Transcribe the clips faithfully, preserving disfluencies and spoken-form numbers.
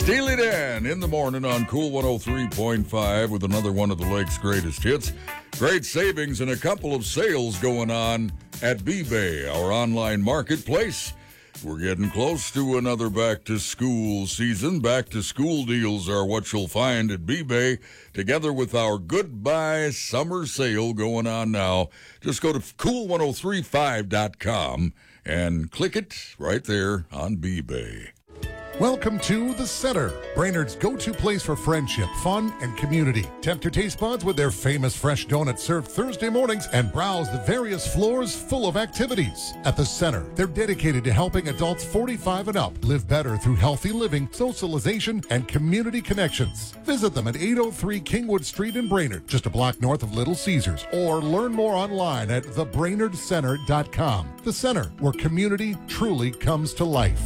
Steely Dan in the morning on Cool one oh three point five with another one of the Lake's greatest hits. Great savings and a couple of sales going on at B-Bay, our online marketplace. We're getting close to another back-to-school season. Back-to-school deals are what you'll find at B-Bay, together with our Goodbye Summer Sale going on now. Just go to cool ten thirty-five dot com and click it right there on B-Bay. Welcome to The Center, Brainerd's go-to place for friendship, fun, and community. Tempt your taste buds with their famous fresh donuts served Thursday mornings and browse the various floors full of activities. At The Center, they're dedicated to helping adults forty-five and up live better through healthy living, socialization, and community connections. Visit them at eight oh three Kingwood Street in Brainerd, just a block north of Little Caesars, or learn more online at the brainerd center dot com. The Center, where community truly comes to life.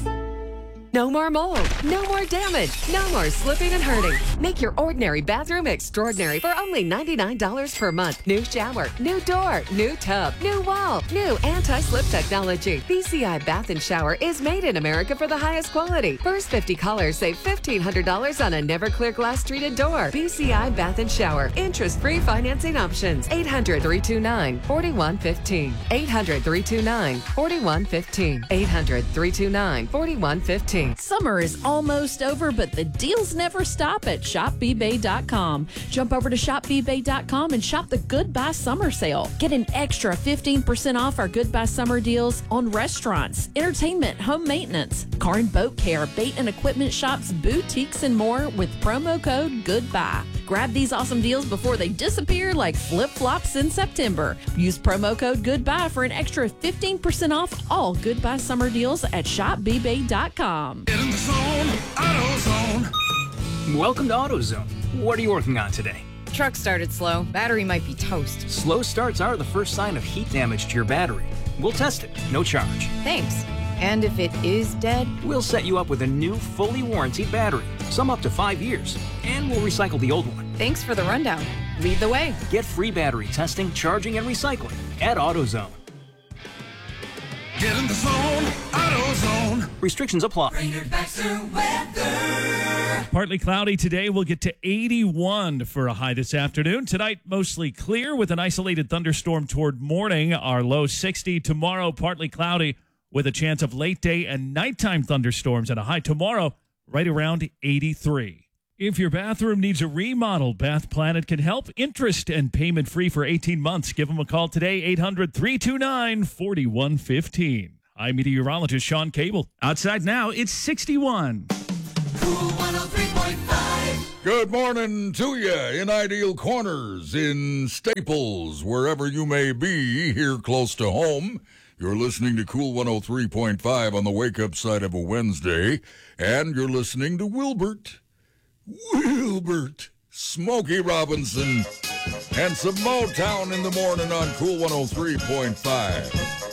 No more mold, no more damage, no more slipping and hurting. Make your ordinary bathroom extraordinary for only ninety-nine dollars per month. New shower, new door, new tub, new wall, new anti-slip technology. B C I Bath and Shower is made in America for the highest quality. First fifty callers save fifteen hundred dollars on a never clear glass treated door. B C I Bath and Shower. Interest-free financing options. eight hundred, three two nine, four one one five. eight hundred, three two nine, four one one five. eight hundred, three two nine, four one one five. Summer is almost over, but the deals never stop at shop b bay dot com. Jump over to shop b bay dot com and shop the Goodbye Summer Sale. Get an extra fifteen percent off our Goodbye Summer deals on restaurants, entertainment, home maintenance, car and boat care, bait and equipment shops, boutiques, and more with promo code GOODBYE. Grab these awesome deals before they disappear like flip-flops in September. Use promo code GOODBYE for an extra fifteen percent off all Goodbye Summer deals at shop b bay dot com. Get in the zone, AutoZone. Welcome to AutoZone. What are you working on today? Truck started slow. Battery might be toast. Slow starts are the first sign of heat damage to your battery. We'll test it, no charge. Thanks. And if it is dead? We'll set you up with a new, fully warranted battery, some up to five years, and we'll recycle the old one. Thanks for the rundown. Lead the way. Get free battery testing, charging, and recycling at AutoZone. Get in the zone, AutoZone. Restrictions apply. Brainerd Baxter weather. Partly cloudy today. We'll get to eighty-one for a high this afternoon. Tonight, mostly clear with an isolated thunderstorm toward morning. Our low sixty. Tomorrow, partly cloudy with a chance of late day and nighttime thunderstorms and a high tomorrow right around eighty-three. If your bathroom needs a remodel, Bath Planet can help. Interest and payment free for eighteen months. Give them a call today, eight hundred, three two nine, four one one five. I'm meteorologist Sean Cable. Outside now, it's sixty-one. Cool one oh three point five. Good morning to you in Ideal Corners, in Staples, wherever you may be here close to home. You're listening to Cool one oh three point five on the wake-up side of a Wednesday, and you're listening to Wilbert. Wilbert, Smokey Robinson, and some Motown in the morning on Cool one oh three point five.